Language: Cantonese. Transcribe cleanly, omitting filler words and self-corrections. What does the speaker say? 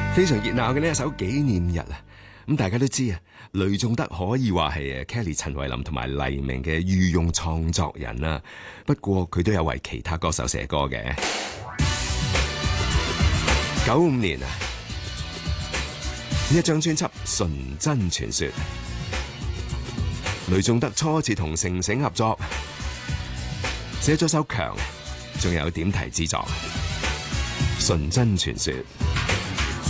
非常熱鬧嘅呢一首紀念日啊！咁大家都知啊，雷頌德可以話係 Kelly 陳慧琳同埋黎明嘅御用創作人啊。不過佢都有為其他歌手寫歌嘅。95年啊，呢一張專輯《純真傳說》，雷頌德初次同城城合作，寫咗首強，仲有點題之作《純真傳說》。